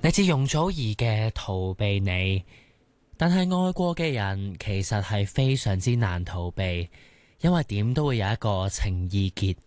嚟自容祖兒嘅逃避你，但係愛過嘅人其實係非常之難逃避，因為點都會有一個情意結。